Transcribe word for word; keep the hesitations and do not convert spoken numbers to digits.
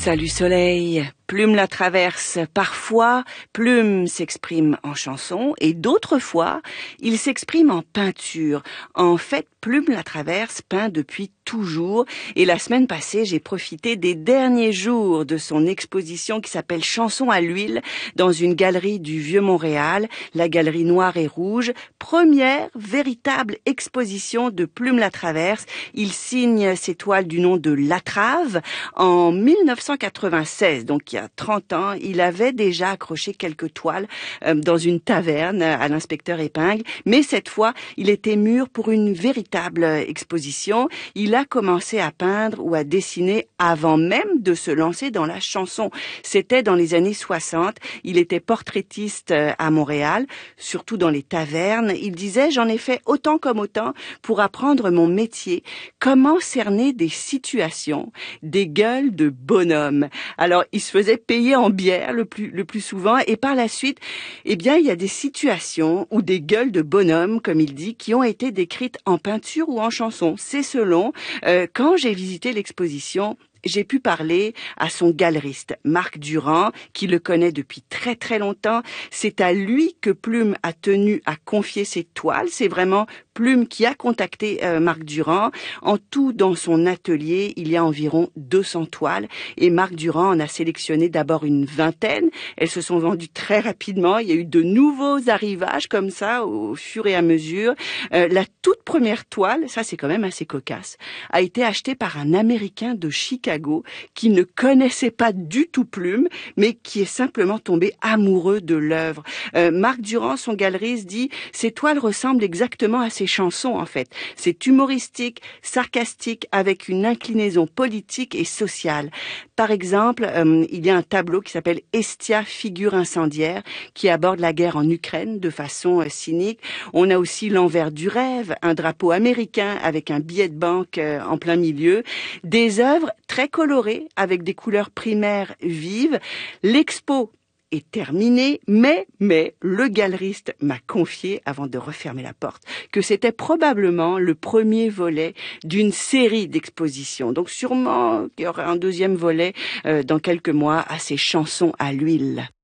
Salut Soleil, Plume la traverse. Parfois, Plume s'exprime en chanson et d'autres fois, il s'exprime en peinture. En fait, Plume la traverse peint depuis toujours et la semaine passée, j'ai profité des derniers jours de son exposition qui s'appelle Chansons à l'huile dans une galerie du Vieux-Montréal, la galerie Noire et Rouge. Première véritable exposition de Plume la traverse. Il signe ses toiles du nom de Latrave. En mille neuf cent quatre-vingt-seize, donc il y a trente ans, il avait déjà accroché quelques toiles euh, dans une taverne à l'inspecteur Épingle, mais cette fois, il était mûr pour une véritable exposition. Il a commencé à peindre ou à dessiner avant même de se lancer dans la chanson. C'était dans les années soixante. Il était portraitiste à Montréal, surtout dans les tavernes. Il disait « J'en ai fait autant comme autant pour apprendre mon métier. Comment cerner des situations, des gueules de bonhomme. » Alors, il se faisait payer en bière le plus, le plus souvent et par la suite, eh bien, il y a des situations ou des gueules de bonhomme, comme il dit, qui ont été décrites en peinture ou en chanson. C'est selon. Euh, quand j'ai visité l'exposition, j'ai pu parler à son galeriste, Marc Durand, qui le connaît depuis très très longtemps. C'est à lui que Plume a tenu à confier ses toiles. C'est vraiment Plume qui a contacté euh, Marc Durand. En tout, dans son atelier, il y a environ deux cents toiles et Marc Durand en a sélectionné d'abord une vingtaine. Elles se sont vendues très rapidement. Il y a eu de nouveaux arrivages comme ça au fur et à mesure. Euh, la toute première toile, ça c'est quand même assez cocasse, a été achetée par un Américain de Chicago qui ne connaissait pas du tout Plume, mais qui est simplement tombé amoureux de l'œuvre. Euh, Marc Durand, son galeriste, dit « Ces toiles ressemblent exactement à ses chansons, en fait. C'est humoristique, sarcastique, avec une inclinaison politique et sociale. » Par exemple, euh, il y a un tableau qui s'appelle « Estia, figure incendiaire » qui aborde la guerre en Ukraine de façon euh, cynique. On a aussi l'envers du rêve, un drapeau américain avec un billet de banque euh, en plein milieu. Des œuvres très colorées avec des couleurs primaires vives. L'expo est terminée, mais, mais, le galeriste m'a confié, avant de refermer la porte, que c'était probablement le premier volet d'une série d'expositions. Donc sûrement qu'il y aura un deuxième volet euh, dans quelques mois à ces chansons à l'huile.